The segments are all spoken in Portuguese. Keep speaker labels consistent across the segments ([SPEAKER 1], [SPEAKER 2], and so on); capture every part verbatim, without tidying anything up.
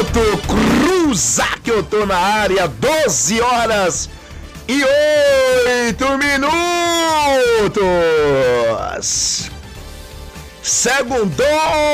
[SPEAKER 1] Alto Cruza, que eu tô na área, doze horas e oito minutos. Segundou,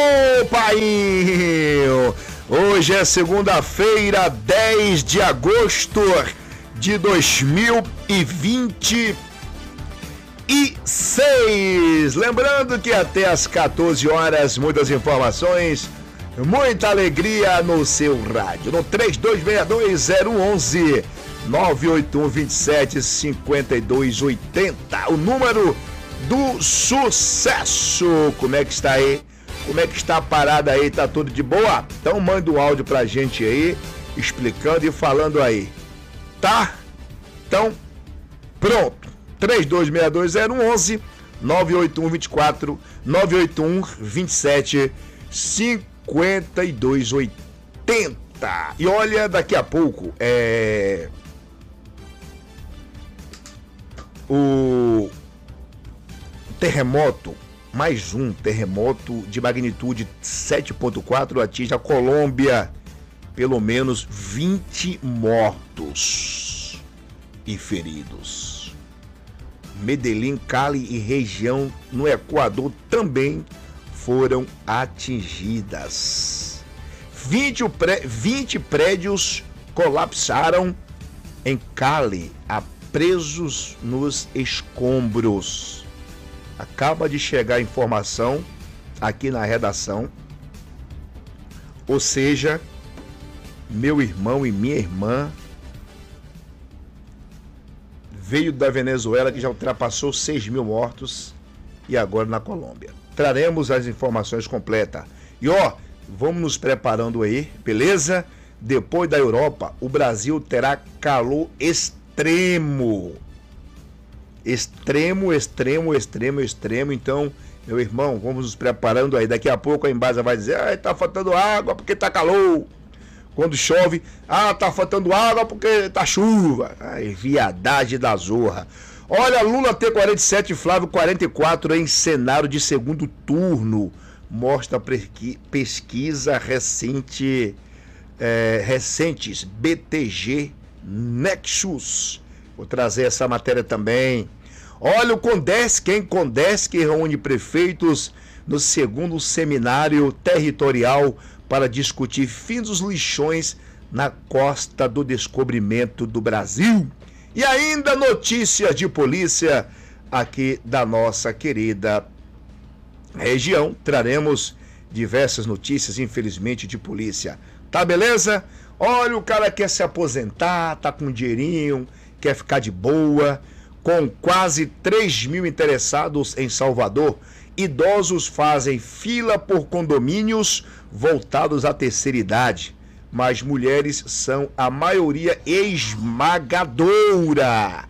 [SPEAKER 1] pai! Hoje é segunda-feira, dez de agosto de dois mil e vinte e seis. Lembrando que até às quatorze horas, muitas informações, muita alegria no seu rádio. No três dois seis dois zero um um, nove oito um, dois sete, cinco dois oito zero, o número do sucesso. Como é que está aí? Como é que está a parada aí? Tá tudo de boa? Então manda um áudio pra gente aí, explicando e falando aí. Tá? Então, pronto. três dois seis dois zero um um, nove oito um, dois quatro, nove oito um, dois sete, cinco dois oito zero. E olha, daqui a pouco, é... o terremoto, mais um terremoto de magnitude sete ponto quatro atinge a Colômbia. Pelo menos vinte mortos e feridos. Medellín, Cali e região no Equador também foram atingidas. vinte, pré, vinte prédios colapsaram em Cali, presos nos escombros. Acaba de chegar a informação aqui na redação. Ou seja, meu irmão e minha irmã veio da Venezuela, que já ultrapassou seis mil mortos, e agora na Colômbia. Traremos as informações completas. E ó, vamos nos preparando aí, beleza? Depois da Europa, o Brasil terá calor extremo. Extremo, extremo, extremo, extremo. Então, meu irmão, vamos nos preparando aí. Daqui a pouco a Embasa vai dizer: ah, tá faltando água porque tá calor. Quando chove, ah, tá faltando água porque tá chuva. Ai, viadagem da zorra. Olha, Lula T quarenta e sete, Flávio quarenta e quatro em cenário de segundo turno. Mostra pesquisa recente, é, recentes B T G Nexus. Vou trazer essa matéria também. Olha, o Condesc, hein? Condesc reúne prefeitos no segundo seminário territorial para discutir fim dos lixões na Costa do Descobrimento do Brasil. E ainda notícias de polícia aqui da nossa querida região. Traremos diversas notícias, infelizmente, de polícia. Tá beleza? Olha, o cara quer se aposentar, tá com um dinheirinho, quer ficar de boa. Com quase três mil interessados em Salvador, idosos fazem fila por condomínios voltados à terceira idade, mas mulheres são a maioria esmagadora.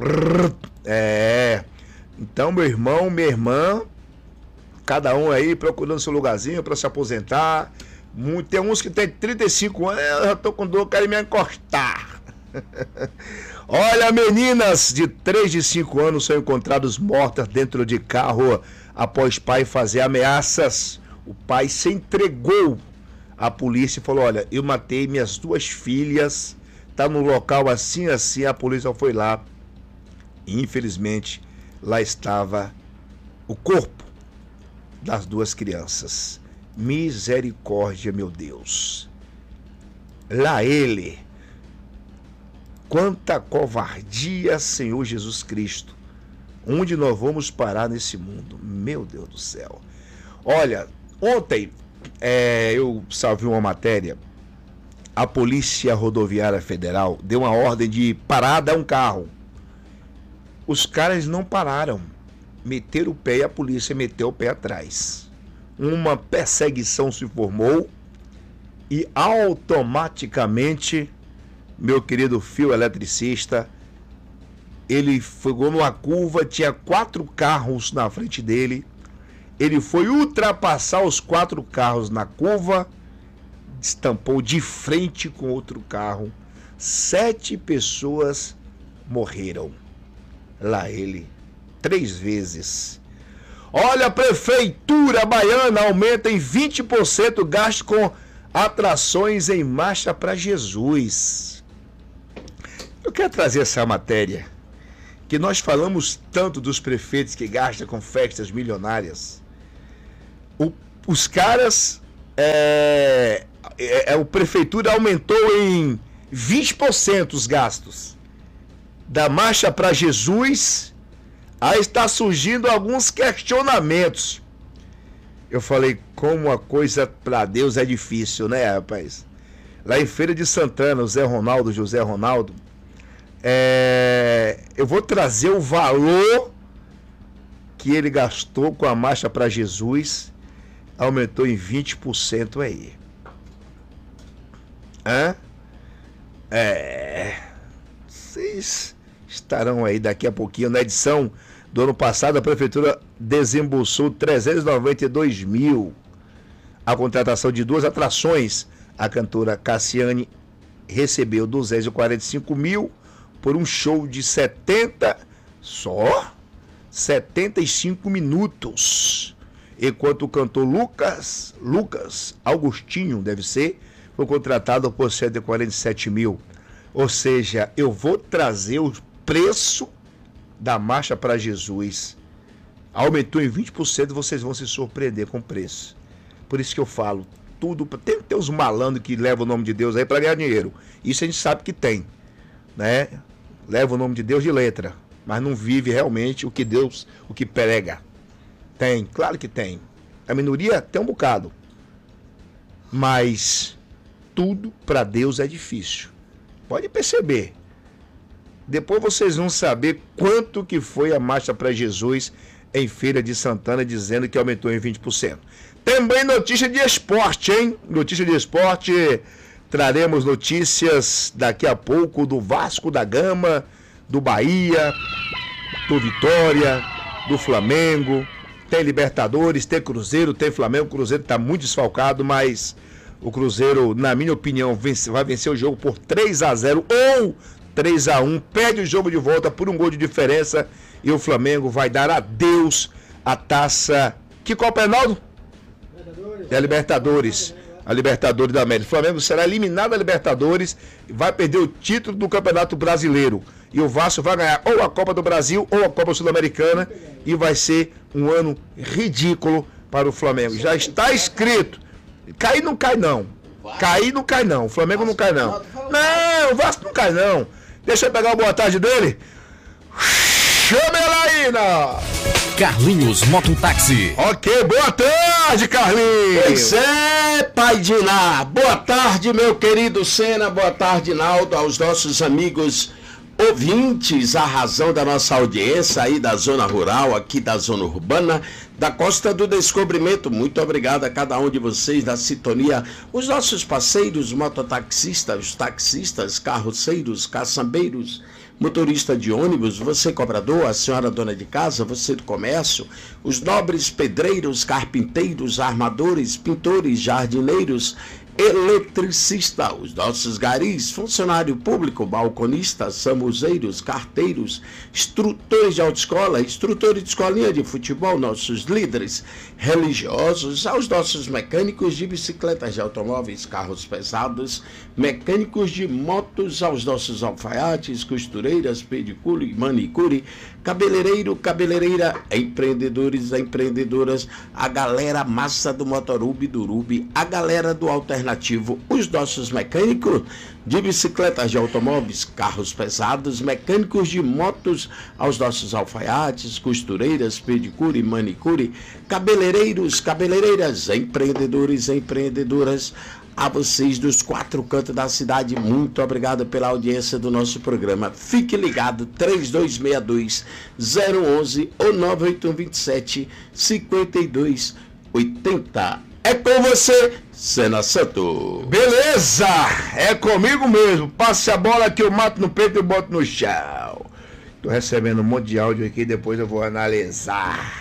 [SPEAKER 1] É. Então, meu irmão, minha irmã, cada um aí procurando seu lugarzinho para se aposentar. Tem uns que tem trinta e cinco anos, eu já tô com dor, quero me encostar. Olha, meninas de três e cinco anos são encontradas mortas dentro de carro após pai fazer ameaças. O pai se entregou à polícia e falou: olha, eu matei minhas duas filhas, tá no local assim, assim. A polícia foi lá e, infelizmente, lá estava o corpo das duas crianças. Misericórdia, meu Deus. Lá ele. Quanta covardia, Senhor Jesus Cristo. Onde nós vamos parar nesse mundo? Meu Deus do céu. Olha, ontem é, eu salvei uma matéria. A Polícia Rodoviária Federal deu uma ordem de parada a um carro. Os caras não pararam. Meteram o pé e a polícia meteu o pé atrás. Uma perseguição se formou e automaticamente meu querido fio eletricista, ele foi numa curva, tinha quatro carros na frente dele, ele foi ultrapassar os quatro carros na curva, estampou de frente com outro carro, sete pessoas morreram. Lá ele, três vezes. Olha, a prefeitura baiana aumenta em vinte por cento o gasto com Atrações em marcha para Jesus. Eu quero trazer essa matéria, que nós falamos tanto dos prefeitos que gastam com festas milionárias. O, os caras, é, é, a prefeitura aumentou em vinte por cento os gastos da marcha para Jesus. Aí está surgindo alguns questionamentos. Eu falei, como a coisa para Deus é difícil, né, rapaz? Lá em Feira de Santana, o Zé Ronaldo, José Ronaldo, é... eu vou trazer o valor que ele gastou com a marcha para Jesus, aumentou em vinte por cento aí. Hã? É... Vocês estarão aí daqui a pouquinho na edição do ano passado. A prefeitura desembolsou trezentos e noventa e dois mil. A contratação de duas atrações. A cantora Cassiane recebeu duzentos e quarenta e cinco mil por um show de setenta, só setenta e cinco minutos. Enquanto o cantor Lucas, Lucas Augustinho, deve ser, foi contratado por cento e quarenta e sete mil. Ou seja, eu vou trazer o preço da marcha para Jesus. Aumentou em vinte por cento, vocês vão se surpreender com o preço. Por isso que eu falo, tudo, tem que ter os malandros que levam o nome de Deus aí para ganhar dinheiro. Isso a gente sabe que tem, né? Leva o nome de Deus de letra, mas não vive realmente o que Deus, o que prega. Tem, claro que tem. A minoria tem um bocado. Mas tudo para Deus é difícil. Pode perceber. Depois vocês vão saber quanto que foi a marcha para Jesus em Feira de Santana, dizendo que aumentou em vinte por cento. Também notícia de esporte, hein? Notícia de esporte. Traremos notícias daqui a pouco do Vasco da Gama, do Bahia, do Vitória, do Flamengo. Tem Libertadores, tem Cruzeiro, tem Flamengo. O Cruzeiro está muito desfalcado, mas o Cruzeiro, na minha opinião, vence, vai vencer o jogo por três a zero ou três a um. Perde o jogo de volta por um gol de diferença e o Flamengo vai dar adeus à taça. Que Copa é, Naldo? É a Libertadores. A Libertadores da América. O Flamengo será eliminado da Libertadores e vai perder o título do Campeonato Brasileiro. E o Vasco vai ganhar ou a Copa do Brasil ou a Copa Sul-Americana. E vai ser um ano ridículo para o Flamengo. Já está escrito. Cair não cai não. Cair não cai não. O Flamengo não cai não. Não, o Vasco não cai não. Deixa eu pegar o boa tarde dele. Chama ela aí, não.
[SPEAKER 2] Carlinhos Mototáxi.
[SPEAKER 1] Ok, boa tarde, Carlinhos.
[SPEAKER 3] Pois é, Pai Diná. Boa tarde, meu querido Senna. Boa tarde, Naldo, aos nossos amigos ouvintes, a razão da nossa audiência aí da zona rural, aqui da zona urbana, da Costa do Descobrimento. Muito obrigado a cada um de vocês da sintonia. Os nossos parceiros, mototaxistas, os taxistas, carroceiros, caçambeiros, motorista de ônibus, você cobrador, a senhora dona de casa, você do comércio, os nobres pedreiros, carpinteiros, armadores, pintores, jardineiros, eletricista, os nossos garis, funcionário público, balconistas, samuzeiros, carteiros, instrutores de autoescola, instrutores de escolinha de futebol, nossos líderes religiosos, aos nossos mecânicos de bicicletas, de automóveis, carros pesados, mecânicos de motos, aos nossos alfaiates, costureiras, pedicure, manicure, cabeleireiro, cabeleireira, empreendedores, empreendedoras, a galera massa do Motorub, do Rubi, a galera do alternativo, os nossos mecânicos de bicicletas, de automóveis, carros pesados, mecânicos de motos, aos nossos alfaiates, costureiras, pedicure, manicure, cabeleireiros, cabeleireiras, empreendedores, empreendedoras, a vocês dos quatro cantos da cidade, muito obrigado pela audiência do nosso programa. Fique ligado, três dois seis dois, zero um um ou nove oito um dois sete, cinco dois oito zero. É com você, Senna Santo.
[SPEAKER 1] Beleza, é comigo mesmo. Passe a bola que eu mato no peito e boto no chão. Tô recebendo um monte de áudio aqui, depois eu vou analisar.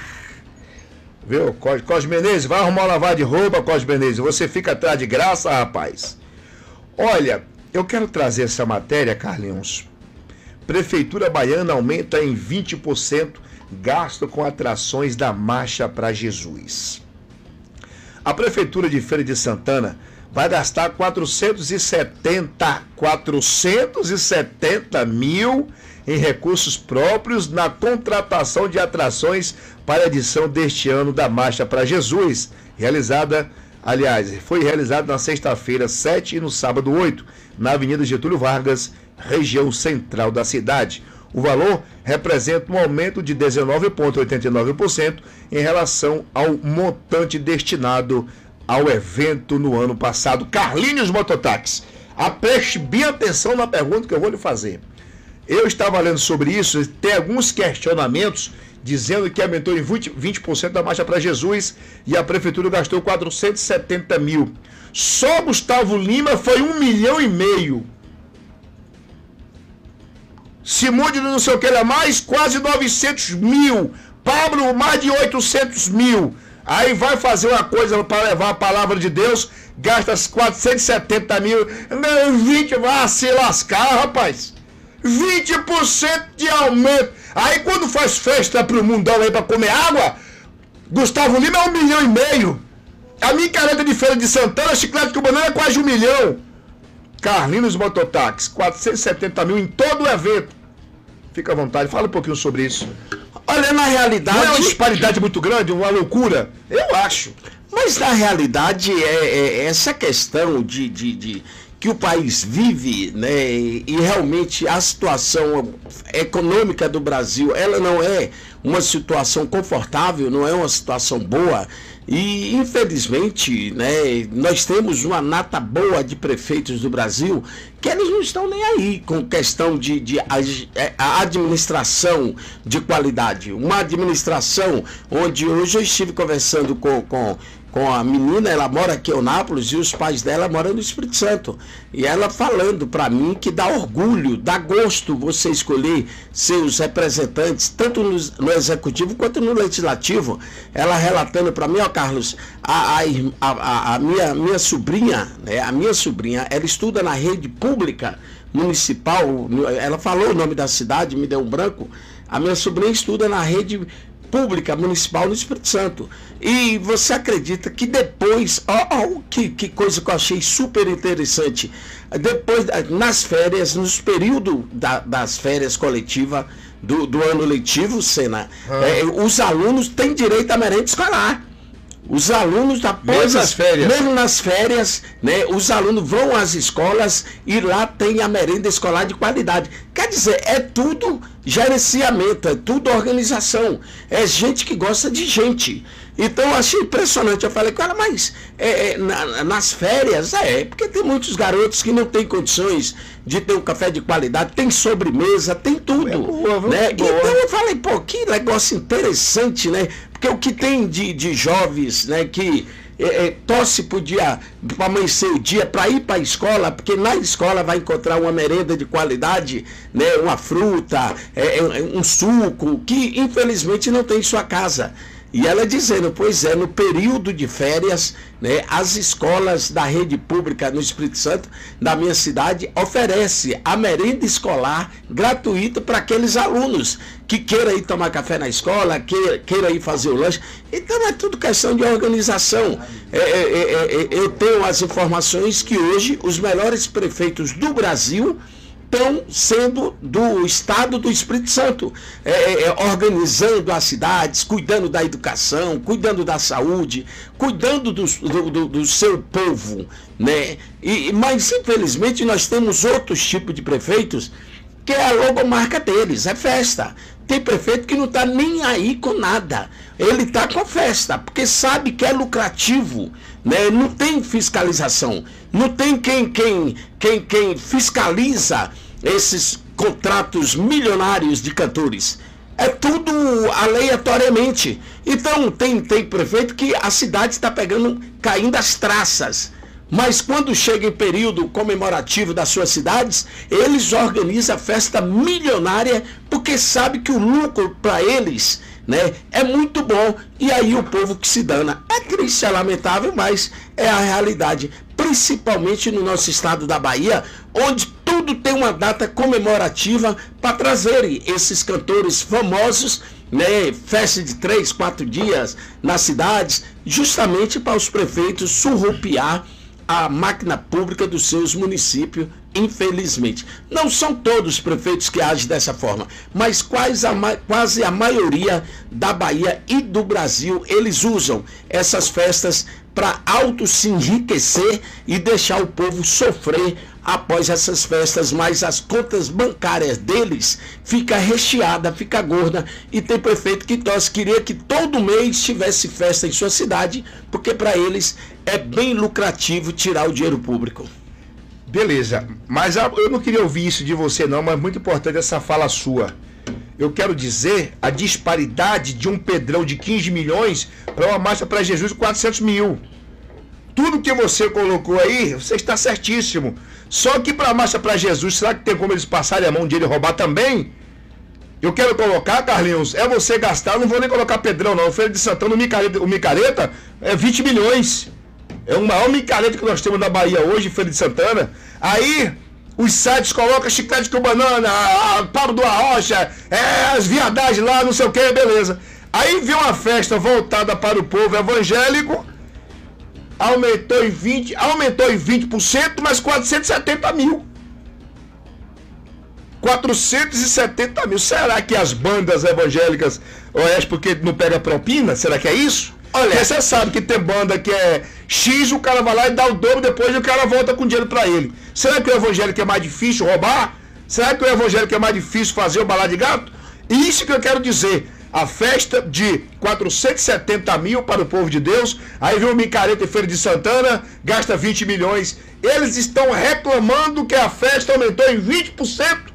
[SPEAKER 1] Viu, Cos Menezes, vai arrumar uma lavagem de roupa, Cos Menezes. Você fica atrás de graça, rapaz. Olha, eu quero trazer essa matéria, Carlinhos. Prefeitura Baiana aumenta em vinte por cento gasto com atrações da Marcha para Jesus. A Prefeitura de Feira de Santana vai gastar quatrocentos e setenta mil em recursos próprios na contratação de atrações para a edição deste ano da Marcha para Jesus, realizada, aliás, foi realizada na sexta-feira sete e no sábado oito, na Avenida Getúlio Vargas, região central da cidade. O valor representa um aumento de dezenove vírgula oitenta e nove por cento em relação ao montante destinado ao evento no ano passado. Carlinhos Mototáxi, preste bem atenção na pergunta que eu vou lhe fazer. Eu estava lendo sobre isso, tem alguns questionamentos dizendo que aumentou em vinte por cento da Marcha para Jesus e a prefeitura gastou quatrocentos e setenta mil. Só Gustavo Lima foi um milhão e meio. Simone não sei o que era mais, quase novecentos mil. Pablo, mais de oitocentos mil. Aí vai fazer uma coisa para levar a palavra de Deus, gasta quatrocentos e setenta mil. vinte vai se lascar, rapaz. vinte por cento de aumento. Aí quando faz festa pro mundão aí para comer água, Gustavo Lima é um milhão e meio. A minha careta de Feira de Santana, chiclete com banana é quase um milhão. Carlinhos Mototáxi, quatrocentos e setenta mil em todo o evento. Fica à vontade, fala um pouquinho sobre isso.
[SPEAKER 3] Olha, na realidade...
[SPEAKER 1] Não é uma disparidade muito grande, uma loucura? Eu acho.
[SPEAKER 3] Mas na realidade, é, é essa questão de, de, de que o país vive, né, e realmente a situação econômica do Brasil, ela não é uma situação confortável, não é uma situação boa. E, infelizmente, né, nós temos uma nata boa de prefeitos do Brasil que eles não estão nem aí com questão de, de a administração de qualidade. Uma administração onde hoje eu estive conversando com, com, com a menina, ela mora aqui em Eunápolis e os pais dela moram no Espírito Santo. E ela falando para mim que dá orgulho, dá gosto você escolher seus representantes, tanto no, no Executivo quanto no Legislativo. Ela relatando para mim, ó Carlos, a, a, a, a minha, minha sobrinha, né, a minha sobrinha, ela estuda na rede pública municipal, ela falou o nome da cidade, me deu um branco. A minha sobrinha estuda na rede pública municipal no Espírito Santo. E você acredita que depois, ó, ó que, que coisa que eu achei super interessante, depois, nas férias, nos períodos da, das férias coletivas do, do ano letivo, Sena, ah. é, os alunos têm direito à merenda escolar. Os alunos, após
[SPEAKER 1] mesmo nas férias,
[SPEAKER 3] mesmo nas férias, né, os alunos vão às escolas e lá tem a merenda escolar de qualidade. Quer dizer, é tudo gerenciamento, é tudo organização. É gente que gosta de gente. Então eu achei impressionante. Eu falei, cara, mas é, é, na, nas férias, é, porque tem muitos garotos que não têm condições de ter um café de qualidade, tem sobremesa, tem tudo. É boa, né? Então eu falei, pô, que negócio interessante, né? Porque o que tem de, de jovens, né, que é, é, torce pro dia, para amanhecer o dia, para ir para a escola, porque na escola vai encontrar uma merenda de qualidade, né, uma fruta, é, é, um suco, que infelizmente não tem em sua casa. E ela dizendo, pois é, no período de férias, né, as escolas da rede pública no Espírito Santo, da minha cidade, oferece a merenda escolar gratuita para aqueles alunos que queiram ir tomar café na escola, queira, queira ir fazer o lanche. Então é tudo questão de organização. É, é, é, é, eu tenho as informações que hoje os melhores prefeitos do Brasil estão sendo do estado do Espírito Santo, é, é, organizando as cidades, cuidando da educação, cuidando da saúde, cuidando do, do, do seu povo, né? E, mas infelizmente nós temos outros tipos de prefeitos que é a logomarca deles, é festa. Tem prefeito que não está nem aí com nada, ele está com festa, porque sabe que é lucrativo, né? Não tem fiscalização, não tem quem, quem, quem, quem fiscaliza esses contratos milionários de cantores. É tudo aleatoriamente. Então tem, tem prefeito que a cidade está pegando, caindo as traças. Mas quando chega em período comemorativo das suas cidades, eles organizam a festa milionária porque sabe que o lucro para eles, né, é muito bom. E aí o povo que se dana. É triste, é lamentável, mas é a realidade. Principalmente no nosso estado da Bahia, onde tudo tem uma data comemorativa para trazerem esses cantores famosos, né, festa de três, quatro dias nas cidades, justamente para os prefeitos surrupiar a máquina pública dos seus municípios, infelizmente. Não são todos os prefeitos que agem dessa forma, mas quase a, quase a maioria da Bahia e do Brasil, eles usam essas festas para auto se enriquecer e deixar o povo sofrer após essas festas, mas as contas bancárias deles fica recheada, fica gorda, e tem prefeito que torce, queria que todo mês tivesse festa em sua cidade, porque para eles é bem lucrativo tirar o dinheiro público.
[SPEAKER 1] Beleza, mas eu não queria ouvir isso de você não, mas muito importante essa fala sua. Eu quero dizer a disparidade de um Pedrão de quinze milhões para uma marcha para Jesus de quatrocentos mil. Tudo que você colocou aí, você está certíssimo. Só que para a marcha para Jesus, será que tem como eles passarem a mão de ele roubar também? Eu quero colocar, Carlinhos, é você gastar, não vou nem colocar Pedrão não, o Feira de Santana, o micareta, o micareta é vinte milhões. É o maior micareta que nós temos na Bahia hoje, Feira de Santana. Aí os sites colocam chiclete com banana, a, Pablo do Arrocha, é, as viadagens lá, não sei o que, beleza. Aí vem uma festa voltada para o povo evangélico, aumentou em vinte por cento, aumentou em vinte por cento, mas quatrocentos e setenta mil. quatrocentos e setenta mil. Será que as bandas evangélicas, ou é porque não pega propina? Será que é isso? Olha, você sabe que tem banda que é X, o cara vai lá e dá o dobro, depois o cara volta com dinheiro pra ele. Será que o evangélico é mais difícil roubar? Será que o evangélico é mais difícil fazer o balá de gato? Isso que eu quero dizer. A festa de quatrocentos e setenta mil para o povo de Deus, aí vem o micareta em Feira de Santana, gasta vinte milhões. Eles estão reclamando que a festa aumentou em vinte por cento.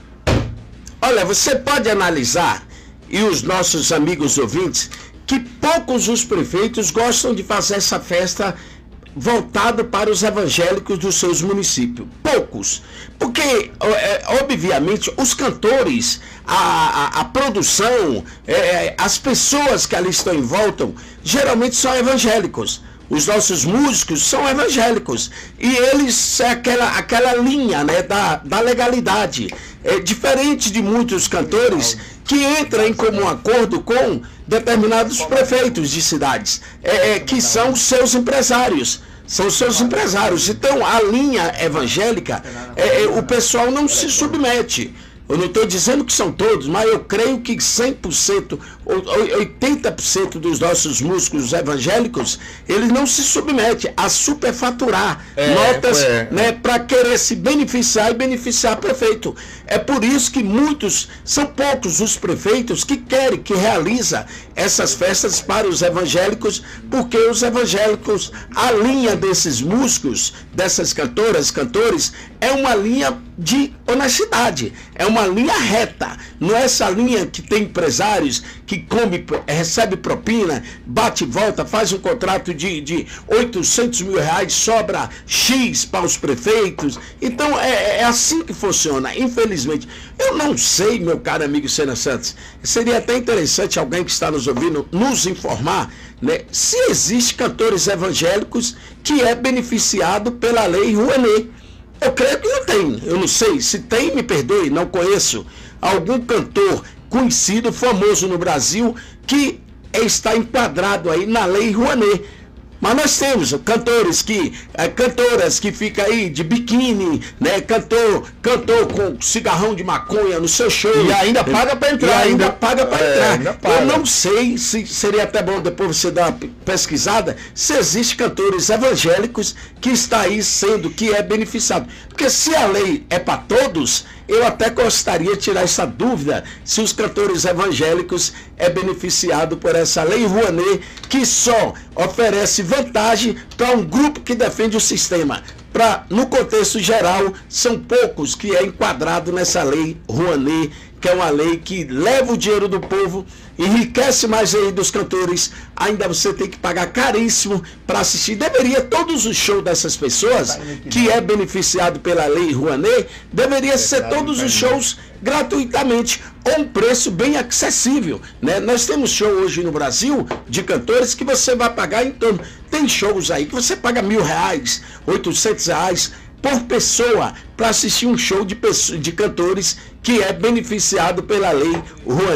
[SPEAKER 3] Olha, você pode analisar, e os nossos amigos ouvintes, que poucos os prefeitos gostam de fazer essa festa voltada para os evangélicos dos seus municípios. Poucos. Porque, obviamente, os cantores, a, a, a produção, é, as pessoas que ali estão em volta, geralmente são evangélicos. Os nossos músicos são evangélicos. E eles, é aquela, aquela linha, né, da, da legalidade. É diferente de muitos cantores que entram em comum acordo com determinados prefeitos de cidades, é, é, que são seus empresários. São seus empresários. Então, a linha evangélica, é, é, o pessoal não se submete. Eu não estou dizendo que são todos, mas eu creio que cem por cento, oitenta por cento dos nossos músicos evangélicos, eles não se submetem a superfaturar é, notas é. né, para querer se beneficiar e beneficiar prefeito. É por isso que muitos, são poucos os prefeitos que querem, que realiza essas festas para os evangélicos, porque os evangélicos, a linha desses músicos, dessas cantoras, cantores, é uma linha de honestidade, é uma linha reta, não é essa linha que tem empresários que come, recebe propina, bate e volta, faz um contrato de, de oitocentos mil reais, sobra X para os prefeitos. Então é, é assim que funciona, infelizmente. Eu não sei, meu caro amigo Sena Santos, seria até interessante alguém que está nos ouvindo nos informar, né, se existe cantores evangélicos que é beneficiado pela lei Rouanet. Eu creio que não tem, eu não sei, se tem, me perdoe, não conheço algum cantor conhecido, famoso no Brasil, que está enquadrado aí na lei Rouanet. Mas nós temos cantores que, é, cantoras que ficam aí de biquíni, né? Cantor, cantor com cigarrão de maconha no seu show.
[SPEAKER 1] E ainda paga para entrar.
[SPEAKER 3] E ainda, ainda paga para é, entrar.
[SPEAKER 1] Paga.
[SPEAKER 3] Eu não sei se seria até bom depois você dar uma pesquisada, se existe cantores evangélicos que está aí sendo, que é beneficiado. Porque se a lei é para todos, eu até gostaria de tirar essa dúvida se os cantores evangélicos é beneficiado por essa lei Rouanet, que só oferece vantagem para um grupo que defende o sistema. Pra, no contexto geral, são poucos que é enquadrado nessa lei Rouanet, que é uma lei que leva o dinheiro do povo, enriquece mais aí dos cantores, ainda você tem que pagar caríssimo para assistir. Deveria, todos os shows dessas pessoas, que é beneficiado pela lei Rouanet, deveria ser todos os shows gratuitamente, ou um preço bem acessível, né? Nós temos show hoje no Brasil de cantores que você vai pagar em torno, tem shows aí que você paga mil reais, oitocentos reais por pessoa para assistir um show de, pessoas, de cantores que é beneficiado pela lei Rouanet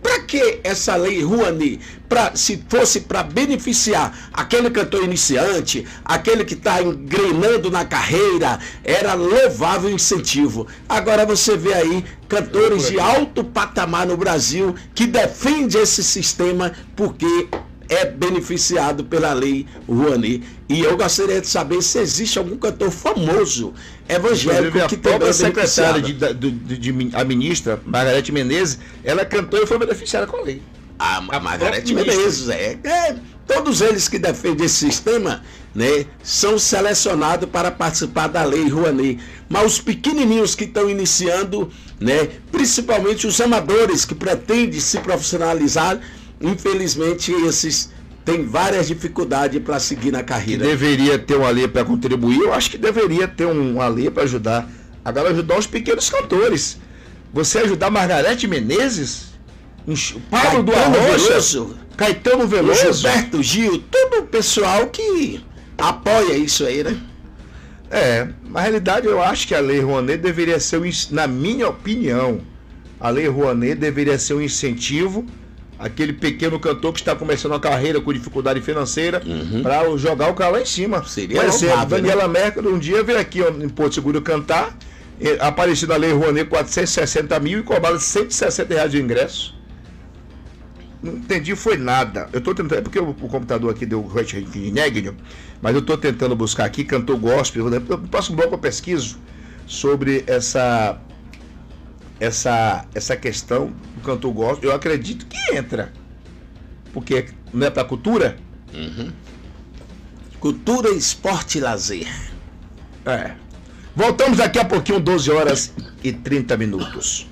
[SPEAKER 3] Para que essa lei Rouanet? Pra, se fosse para beneficiar aquele cantor iniciante, aquele que está engrenando na carreira, era louvável incentivo. Agora você vê aí cantores de alto patamar no Brasil que defendem esse sistema porque é beneficiado pela lei Rouanet. E eu gostaria de saber se existe algum cantor famoso evangélico
[SPEAKER 1] a
[SPEAKER 3] que também
[SPEAKER 1] própria
[SPEAKER 3] é
[SPEAKER 1] secretária
[SPEAKER 3] beneficiado.
[SPEAKER 1] de, de, de, de, a ministra Margarete Menezes, ela cantou e foi beneficiada com a lei.
[SPEAKER 3] A, a Margarete Menezes, é, é. Todos eles que defendem esse sistema, né, são selecionados para participar da lei Rouanet. Mas os pequenininhos que estão iniciando, né, principalmente os amadores que pretendem se profissionalizar, infelizmente esses têm várias dificuldades para seguir na carreira.
[SPEAKER 1] Deveria ter uma lei para contribuir, eu acho que deveria ter uma lei para ajudar. Agora ajudar os pequenos cantores. Você ajudar Margarete Menezes, Paulo do Arrocha, Caetano Veloso,
[SPEAKER 3] Gilberto Gil, todo o pessoal que apoia isso aí, né?
[SPEAKER 1] É, na realidade eu acho que a lei Rouanet deveria ser, na minha opinião, a lei Rouanet deveria ser um incentivo aquele pequeno cantor que está começando a carreira com dificuldade financeira, uhum, para jogar o cara lá em cima.
[SPEAKER 3] Seria
[SPEAKER 1] Mas
[SPEAKER 3] louvável,
[SPEAKER 1] Daniela
[SPEAKER 3] né?
[SPEAKER 1] Mercury um dia veio aqui em Porto Seguro cantar, apareceu na lei Rouanet quatrocentos e sessenta mil e cobrava cento e sessenta reais de ingresso. Não entendi, foi nada. Eu tô tentando, é porque o, o computador aqui deu o mas eu tô tentando buscar aqui, cantor gospel. No próximo bloco eu pesquiso sobre essa essa essa questão do cantor gospel. Eu acredito que entra, porque não é pra cultura?
[SPEAKER 3] Uhum. Cultura, esporte e lazer.
[SPEAKER 1] É. Voltamos daqui a pouquinho, doze horas e trinta minutos.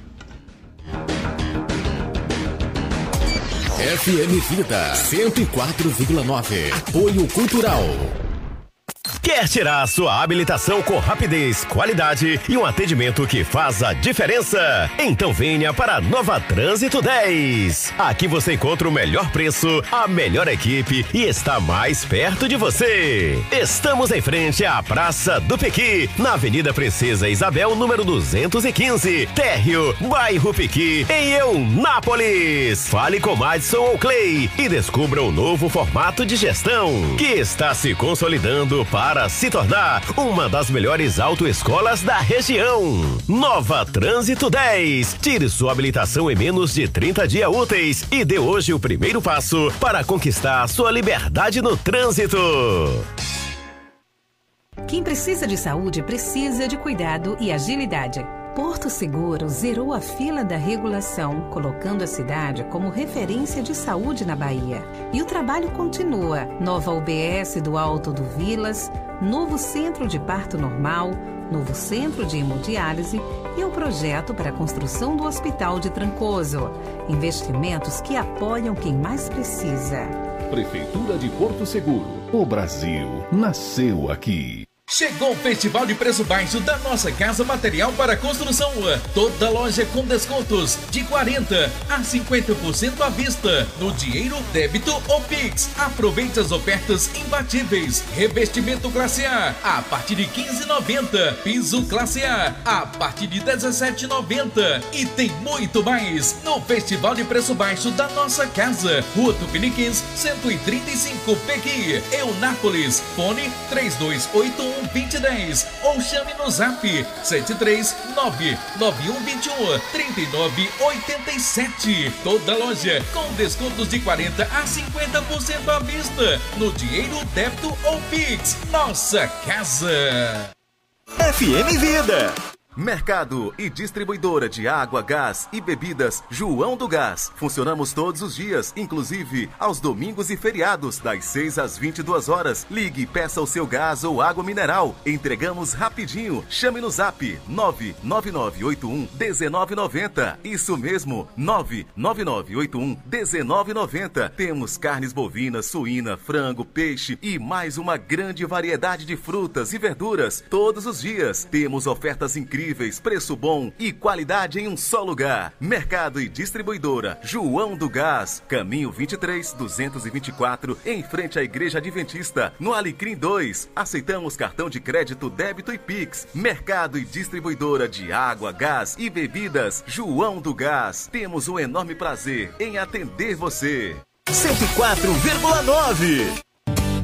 [SPEAKER 2] F M Vida cento e quatro vírgula nove. Apoio Cultural. Quer tirar a sua habilitação com rapidez, qualidade e um atendimento que faz a diferença? Então venha para a Nova Trânsito dez. Aqui você encontra o melhor preço, a melhor equipe e está mais perto de você. Estamos em frente à Praça do Pequi, na Avenida Princesa Isabel, número duzentos e quinze, Térreo, bairro Pequi, em Eunápolis. Fale com Madison ou Clay e descubra o novo formato de gestão que está se consolidando para Para se tornar uma das melhores autoescolas da região. Nova Trânsito dez. Tire sua habilitação em menos de trinta dias úteis e dê hoje o primeiro passo para conquistar sua liberdade no trânsito.
[SPEAKER 4] Quem precisa de saúde precisa de cuidado e agilidade. Porto Seguro zerou a fila da regulação, colocando a cidade como referência de saúde na Bahia. E o trabalho continua. Nova U B S do Alto do Vilas, novo centro de parto normal, novo centro de hemodiálise e o projeto para a construção do Hospital de Trancoso. Investimentos que apoiam quem mais precisa.
[SPEAKER 5] Prefeitura de Porto Seguro. O Brasil nasceu aqui.
[SPEAKER 6] Chegou o Festival de Preço Baixo da Nossa Casa Material para Construção. Toda loja com descontos de quarenta a cinquenta por cento à vista, no dinheiro, débito ou Pix. Aproveite as ofertas imbatíveis. Revestimento classe A a partir de quinze reais e noventa centavos. Piso classe A a partir de dezessete reais e noventa centavos. E tem muito mais no Festival de Preço Baixo da Nossa Casa. Rua Tupiniquins, cento e trinta e cinco, Pequi, Eunápolis. Fone três dois oito um, vinte e dez ou chame no zap sete três nove nove um dois um, três nove oito sete. Toda loja com descontos de quarenta a cinquenta por cento à vista, no dinheiro, débito ou Pix. Nossa Casa.
[SPEAKER 7] F M Vida. Mercado e distribuidora de água, gás e bebidas João do Gás. Funcionamos todos os dias, inclusive aos domingos e feriados, das seis às vinte e duas horas. Ligue e peça o seu gás ou água mineral. Entregamos rapidinho. Chame no zap nove nove nove oito um um nove nove zero. Isso mesmo, nove nove nove oito um um nove nove zero. Temos carnes bovinas, suína, frango, peixe e mais uma grande variedade de frutas e verduras todos os dias. Temos ofertas incríveis incríveis, preço bom e qualidade em um só lugar. Mercado e distribuidora João do Gás, caminho vinte e três, duzentos e vinte e quatro, em frente à Igreja Adventista, no Alecrim dois. Aceitamos cartão de crédito, débito e Pix. Mercado e distribuidora de água, gás e bebidas João do Gás. Temos um enorme prazer em atender você.
[SPEAKER 2] cento e quatro vírgula nove